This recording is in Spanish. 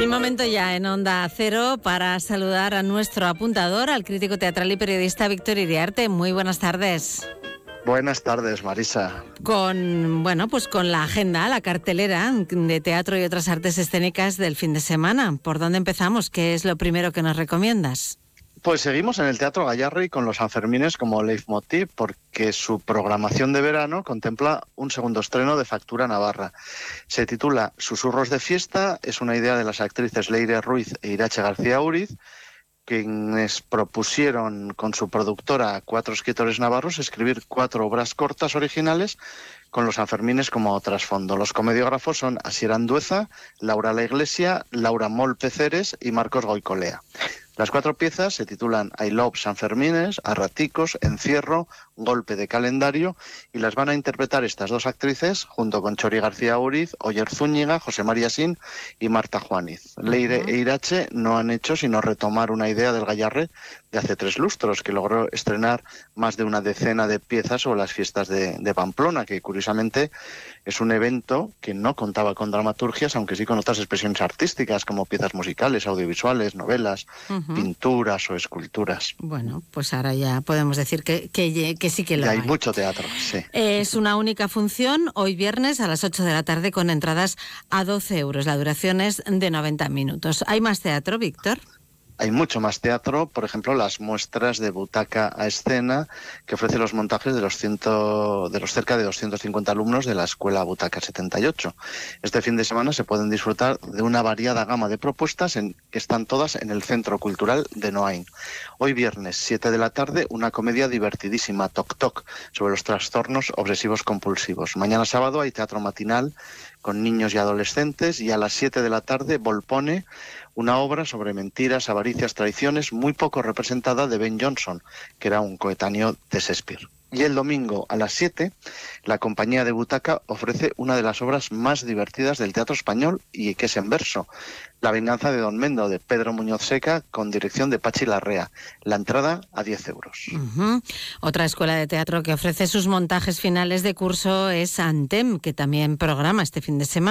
El momento ya en Onda Cero para saludar a nuestro apuntador, al crítico teatral y periodista Víctor Iriarte. Muy buenas tardes. Buenas tardes, Marisa. Con la agenda, la cartelera de teatro y otras artes escénicas del fin de semana. ¿Por dónde empezamos? ¿Qué es lo primero que nos recomiendas? Pues seguimos en el Teatro Gayarre con los Sanfermines como leitmotiv, porque su programación de verano contempla un segundo estreno de factura navarra. Se titula Susurros de fiesta, es una idea de las actrices Leire Ruiz e Irache García Uriz, quienes propusieron con su productora a 4 escritores navarros escribir 4 obras cortas originales con los Sanfermines como trasfondo. Los comediógrafos son Asier Andueza, Laura La Iglesia, Laura Mol Peceres y Marcos Goicolea. Las 4 piezas se titulan I Love Sanfermines, A Raticos, Encierro, Golpe de Calendario, y las van a interpretar estas 2 actrices junto con Chori García Uriz, Oyer Zúñiga, José María Sin y Marta Juaniz. Leire e Irache no han hecho sino retomar una idea del Gayarre de hace 3 lustros, que logró estrenar más de una decena de piezas sobre las fiestas de Pamplona, que curiosamente es un evento que no contaba con dramaturgias, aunque sí con otras expresiones artísticas como piezas musicales, audiovisuales, novelas, pinturas o esculturas. Bueno, pues ahora ya podemos decir que sí que lo hay. Hay mucho teatro, sí. Es una única función, hoy viernes a las 8 de la tarde con entradas a 12 euros. La duración es de 90 minutos. ¿Hay más teatro, Víctor? Hay mucho más teatro, por ejemplo, las muestras de Butaca a Escena, que ofrece los montajes de los cerca de 250 alumnos de la Escuela Butaca 78. Este fin de semana se pueden disfrutar de una variada gama de propuestas que están todas en el Centro Cultural de Noain. Hoy viernes, 7 de la tarde, una comedia divertidísima, Toc Toc, sobre los trastornos obsesivos compulsivos. Mañana sábado hay teatro matinal con niños y adolescentes, y a las 7 de la tarde, Volpone, una obra sobre mentiras, avaricias, traiciones, muy poco representada, de Ben Jonson, que era un coetáneo de Shakespeare. Y el domingo a las 7, la compañía de Butaca ofrece una de las obras más divertidas del teatro español y que es en verso, La venganza de Don Mendo, de Pedro Muñoz Seca, con dirección de Pachi Larrea. La entrada a 10 euros. Otra escuela de teatro que ofrece sus montajes finales de curso es Antem, que también programa este fin de semana.